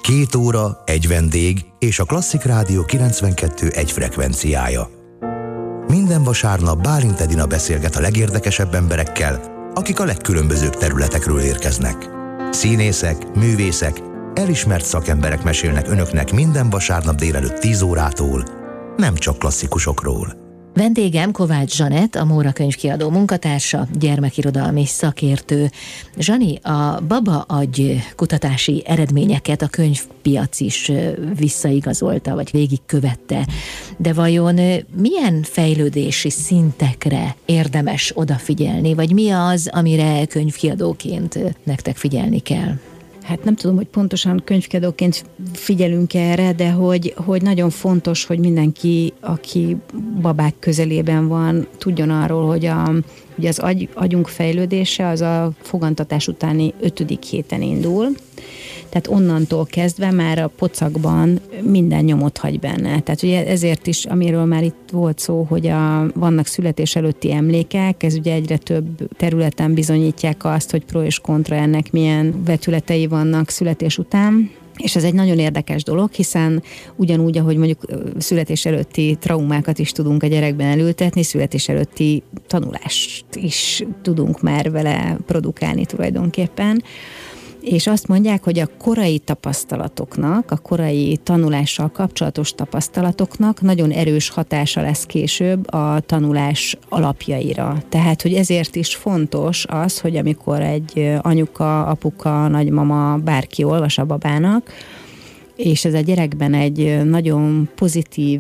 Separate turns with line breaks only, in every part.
2 óra, egy vendég és a Klasszik Rádió 92.1 frekvenciája. Minden vasárnap Bálint Edina beszélget a legérdekesebb emberekkel, akik a legkülönbözőbb területekről érkeznek. Színészek, művészek, elismert szakemberek mesélnek önöknek minden vasárnap délelőtt 10 órától, nem csak klasszikusokról.
Vendégem Kovács Zsanett, a Móra könyvkiadó munkatársa, gyermekirodalmi szakértő. Zsani, a Baba Agy kutatási eredményeket a könyvpiac is visszaigazolta, vagy végigkövette. De vajon milyen fejlődési szintekre érdemes odafigyelni, vagy mi az, amire könyvkiadóként nektek figyelni kell?
Hát nem tudom, hogy pontosan könyvkiadóként figyelünk erre, de hogy nagyon fontos, hogy mindenki, aki babák közelében van, tudjon arról, hogy az agyunk fejlődése az a fogantatás utáni 5. héten indul. Tehát onnantól kezdve már a pocakban minden nyomot hagy benne. Tehát ugye ezért is, amiről már itt volt szó, hogy vannak születés előtti emlékek, ez ugye egyre több területen bizonyítják azt, hogy pro és kontra ennek milyen vetületei vannak születés után. És ez egy nagyon érdekes dolog, hiszen ugyanúgy, ahogy mondjuk születés előtti traumákat is tudunk a gyerekben elültetni, születés előtti tanulást is tudunk már vele produkálni tulajdonképpen. És azt mondják, hogy a korai tapasztalatoknak, a korai tanulással kapcsolatos tapasztalatoknak nagyon erős hatása lesz később a tanulás alapjaira. Tehát, hogy ezért is fontos az, hogy amikor egy anyuka, apuka, nagymama, bárki olvas a babának, és ez a gyerekben egy nagyon pozitív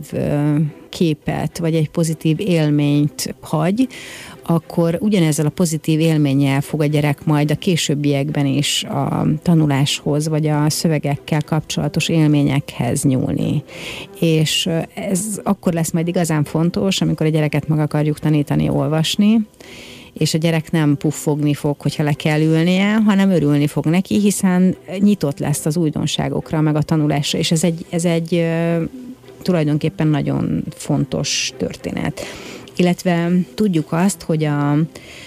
képet, vagy egy pozitív élményt hagy, akkor ugyanezzel a pozitív élménnyel fog a gyerek majd a későbbiekben is a tanuláshoz, vagy a szövegekkel kapcsolatos élményekhez nyúlni. És ez akkor lesz majd igazán fontos, amikor a gyereket meg akarjuk tanítani olvasni, és a gyerek nem puffogni fog, hogyha le kell ülnie, hanem örülni fog neki, hiszen nyitott lesz az újdonságokra, meg a tanulásra, és ez egy tulajdonképpen nagyon fontos történet. Illetve tudjuk azt, hogy a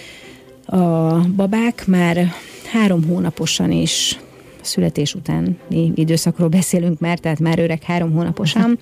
babák már 3 hónaposan is, születés utáni időszakról beszélünk már, tehát már öreg 3 hónaposan.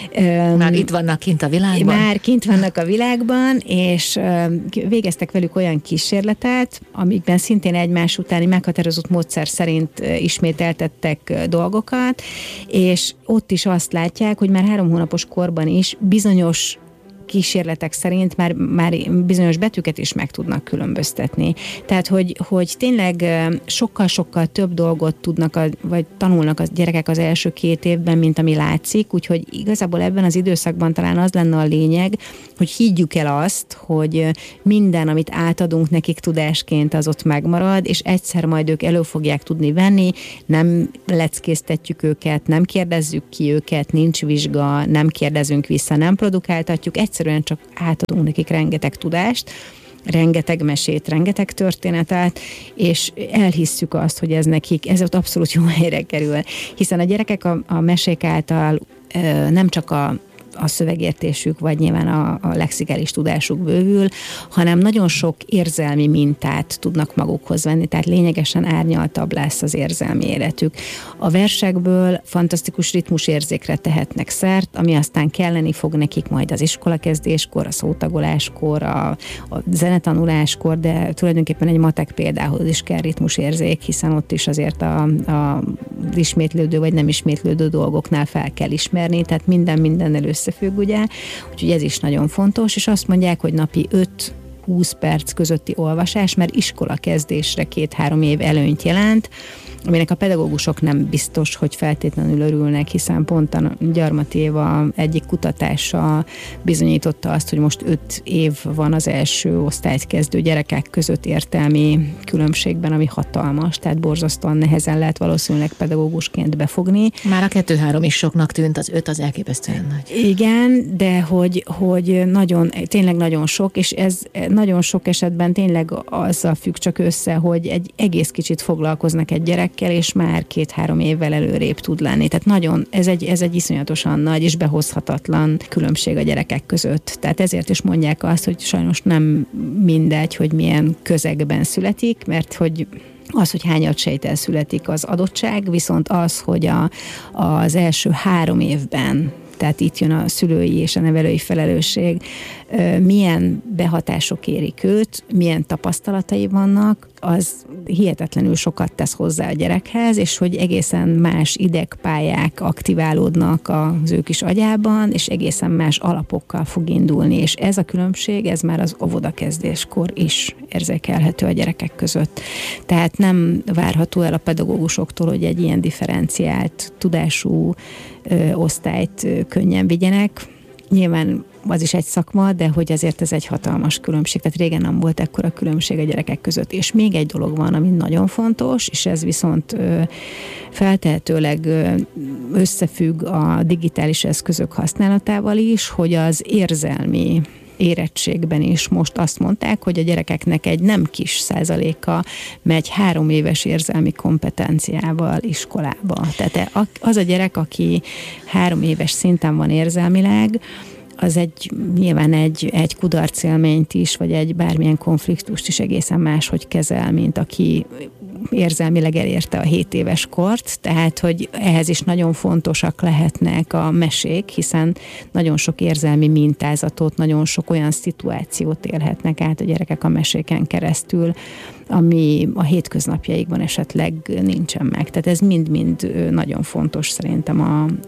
Már itt vannak kint a világban?
Már kint vannak a világban, és végeztek velük olyan kísérletet, amikben szintén egymás utáni meghatározott módszer szerint ismételtettek dolgokat, és ott is azt látják, hogy már 3 hónapos korban is bizonyos kísérletek szerint már bizonyos betűket is meg tudnak különböztetni. Tehát, hogy tényleg sokkal-sokkal több dolgot tudnak, vagy tanulnak a gyerekek az első 2 évben, mint ami látszik, úgyhogy igazából ebben az időszakban talán az lenne a lényeg, hogy higgyük el azt, hogy minden, amit átadunk nekik tudásként, az ott megmarad, és egyszer majd ők elő fogják tudni venni, nem leckéztetjük őket, nem kérdezzük ki őket, nincs vizsga, nem kérdezünk vissza, nem produkáltatjuk, egyszerűen csak átadunk nekik rengeteg tudást, rengeteg mesét, rengeteg történetet, és elhisszük azt, hogy ez nekik, ez ott abszolút jó helyre kerül. Hiszen a gyerekek a mesék által nem csak a szövegértésük, vagy nyilván a lexikális tudásuk bővül, hanem nagyon sok érzelmi mintát tudnak magukhoz venni, tehát lényegesen árnyaltabb lesz az érzelmi életük. A versekből fantasztikus ritmusérzékre tehetnek szert, ami aztán kelleni fog nekik majd az iskolakezdéskor, a szótagoláskor, a zenetanuláskor, de tulajdonképpen egy matek példához is kell ritmusérzék, hiszen ott is azért a ismétlődő vagy nem ismétlődő dolgoknál fel kell ismerni, tehát mindennel összefügg, ugye? Úgyhogy ez is nagyon fontos, és azt mondják, hogy napi 5-20 perc közötti olvasás, mert iskola kezdésre 2-3 év előnyt jelent, aminek a pedagógusok nem biztos, hogy feltétlenül örülnek, hiszen pont a Gyarmati Éva egyik kutatása bizonyította azt, hogy most 5 év van az első osztályt kezdő gyerekek között értelmi különbségben, ami hatalmas, tehát borzasztóan nehezen lehet valószínűleg pedagógusként befogni.
Már a 2-3 is soknak tűnt, az 5 az elképesztően nagy.
Igen, de hogy tényleg nagyon sok, és ez nagyon sok esetben tényleg azzal függ csak össze, hogy egy egész kicsit foglalkoznak egy gyerek, és már 2-3 évvel előrébb tud lenni. Tehát nagyon, ez egy iszonyatosan nagy és behozhatatlan különbség a gyerekek között. Tehát ezért is mondják azt, hogy sajnos nem mindegy, hogy milyen közegben születik, mert hogy Az, hogy hány agysejttel születik, az adottság, viszont az, hogy az első 3 évben, tehát itt jön a szülői és a nevelői felelősség, milyen behatások érik őt, milyen tapasztalatai vannak, az hihetetlenül sokat tesz hozzá a gyerekhez, és hogy egészen más idegpályák aktiválódnak az ő kis agyában, és egészen más alapokkal fog indulni, és ez a különbség, ez már az óvodakezdéskor is érzékelhető a gyerekek között. Tehát nem várható el a pedagógusoktól, hogy egy ilyen differenciált tudású osztályt könnyen vigyenek. Nyilván az is egy szakma, de hogy azért ez egy hatalmas különbség. Tehát régen nem volt ekkora különbség a gyerekek között. És még egy dolog van, ami nagyon fontos, és ez viszont feltehetőleg összefügg a digitális eszközök használatával is, hogy az érzelmi érettségben is most azt mondták, hogy a gyerekeknek egy nem kis százaléka megy 3 éves érzelmi kompetenciával iskolába. Tehát az a gyerek, aki 3 éves szinten van érzelmileg, az nyilván egy kudarcélményt is, vagy egy bármilyen konfliktust is egészen máshogy kezel, mint aki érzelmileg elérte a 7 éves kort, tehát, hogy ehhez is nagyon fontosak lehetnek a mesék, hiszen nagyon sok érzelmi mintázatot, nagyon sok olyan szituációt élhetnek át a gyerekek a meséken keresztül, ami a hétköznapjaikban esetleg nincsen meg. Tehát ez mind-mind nagyon fontos szerintem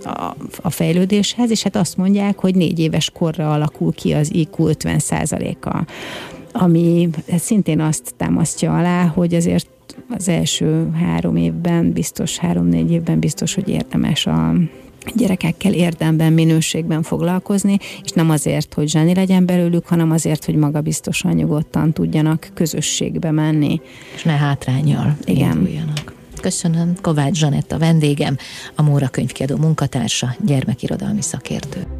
a fejlődéshez, és hát azt mondják, hogy 4 éves korra alakul ki az IQ 50%-a, ami szintén azt támasztja alá, hogy azért az első 3 évben biztos, 3-4 évben biztos, hogy érdemes a gyerekekkel érdemben, minőségben foglalkozni, és nem azért, hogy zseni legyen belőlük, hanem azért, hogy magabiztosan, nyugodtan tudjanak közösségbe menni.
És ne hátránnyal induljanak. Köszönöm. Kovács Zsanett a vendégem, a Móra Könyvkiadó munkatársa, gyermekirodalmi szakértő.